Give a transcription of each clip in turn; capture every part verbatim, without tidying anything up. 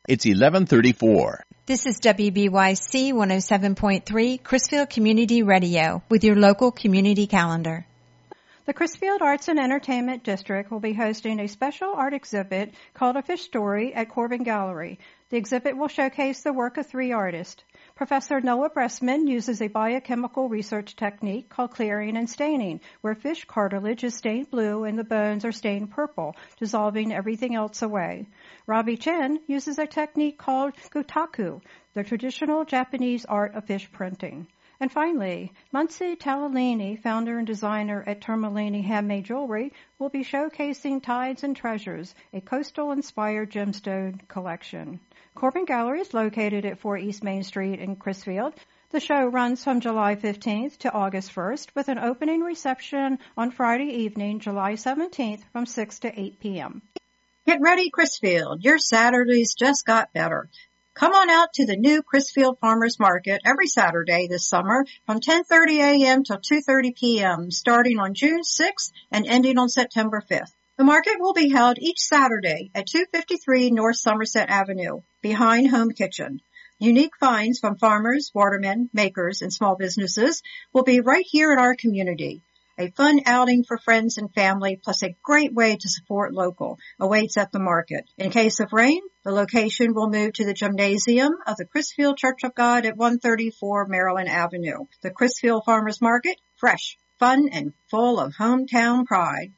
It's eleven thirty-four. This is W B Y C one oh seven point three, Crisfield Community Radio, with your local community calendar. The Crisfield Arts and Entertainment District will be hosting a special art exhibit called A Fish Story at Corbin Gallery. The exhibit will showcase the work of three artists. Professor Noah Bressman uses a biochemical research technique called clearing and staining, where fish cartilage is stained blue and the bones are stained purple, dissolving everything else away. Robbie Chen uses a technique called gotaku, the traditional Japanese art of fish printing. And finally, Muncie Talalini, founder and designer at Termalini Handmade Jewelry, will be showcasing Tides and Treasures, a coastal-inspired gemstone collection. Corbin Gallery is located at four East Main Street in Crisfield. The show runs from July fifteenth to August first, with an opening reception on Friday evening, July seventeenth, from six to eight p.m. Get ready, Crisfield. Your Saturdays just got better. Come on out to the new Crisfield Farmers Market every Saturday this summer from ten thirty a.m. till two thirty p.m., starting on June sixth and ending on September fifth. The market will be held each Saturday at two fifty-three North Somerset Avenue, behind Home Kitchen. Unique finds from farmers, watermen, makers, and small businesses will be right here in our community. A fun outing for friends and family, plus a great way to support local, awaits at the market. In case of rain, the location will move to the gymnasium of the Crisfield Church of God at one thirty-four Maryland Avenue. The Crisfield Farmers Market, fresh, fun, and full of hometown pride.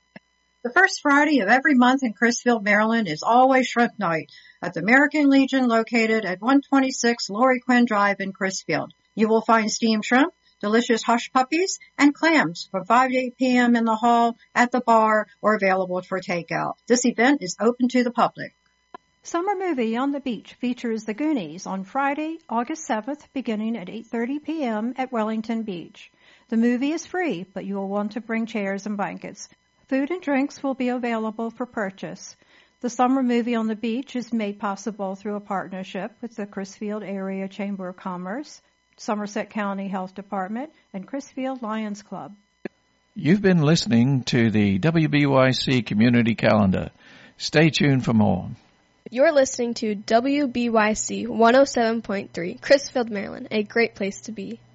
The first Friday of every month in Crisfield, Maryland is always Shrimp Night at the American Legion located at one twenty-six Lori Quinn Drive in Crisfield. You will find steamed shrimp, delicious hush puppies, and clams from five to eight p.m. in the hall, at the bar, or available for takeout. This event is open to the public. Summer Movie on the Beach features The Goonies on Friday, August seventh, beginning at eight thirty p.m. at Wellington Beach. The movie is free, but you will want to bring chairs and blankets. Food and drinks will be available for purchase. The Summer Movie on the Beach is made possible through a partnership with the Crisfield Area Chamber of Commerce, Somerset County Health Department, and Crisfield Lions Club. You've been listening to the W B Y C Community Calendar. Stay tuned for more. You're listening to W B Y C one oh seven point three, Crisfield, Maryland, a great place to be.